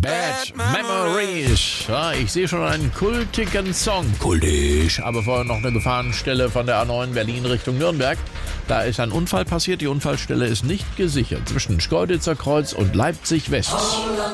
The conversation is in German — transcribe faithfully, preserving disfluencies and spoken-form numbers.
Bad Memories. Ja, ich sehe schon einen kultigen Song. Kultig. Aber vorher noch eine Gefahrenstelle von der A neun Berlin Richtung Nürnberg. Da ist ein Unfall passiert. Die Unfallstelle ist nicht gesichert. Zwischen Schkeuditzer Kreuz und Leipzig West.